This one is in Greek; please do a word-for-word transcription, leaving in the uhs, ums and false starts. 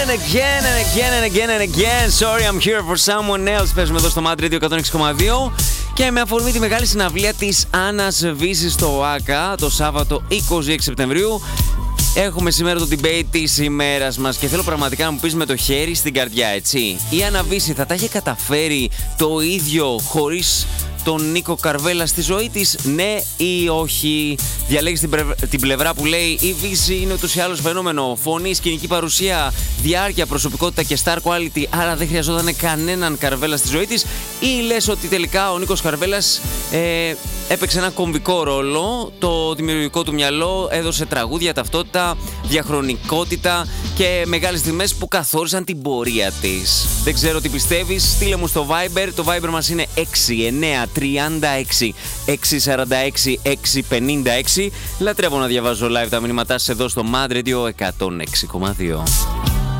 and again and again and again and again. Sorry, I'm here for someone else. Παίζουμε εδώ στο Mad Radio εκατόν έξι κόμμα δύο. Και με αφορμή τη μεγάλη συναυλία της Άννας Βύσης στο ΟΑΚΑ το Σάββατο είκοσι έξι Σεπτεμβρίου, έχουμε σήμερα το debate της ημέρας μας και θέλω πραγματικά να μου πεις με το χέρι στην καρδιά, έτσι. Η Άννα Βύση θα τα είχε καταφέρει το ίδιο χωρίς τον Νίκο Καρβέλα στη ζωή της, ναι ή όχι? Διαλέγεις την, πρε... την πλευρά που λέει η Βύση είναι ούτως ή άλλως φαινόμενο, φωνή, σκηνική παρουσία, διάρκεια, προσωπικότητα και star quality, άρα δεν χρειαζόταν κανέναν Καρβέλα στη ζωή της, ή λες ότι τελικά ο Νίκος Καρβέλας ε, έπαιξε ένα κομβικό ρόλο, το δημιουργικό του μυαλό έδωσε τραγούδια, ταυτότητα, διαχρονικότητα και μεγάλες στιγμές που καθόρισαν την πορεία της? Δεν ξέρω τι πιστεύεις, στείλε μου στο Viber, το Viber μας είναι έξι εννιά τριάντα έξι έξι σαράντα έξι έξι πενήντα έξι. Λατρεύω να διαβάζω live τα μηνύματά σας εδώ στο Mad Radio εκατόν έξι κόμμα δύο.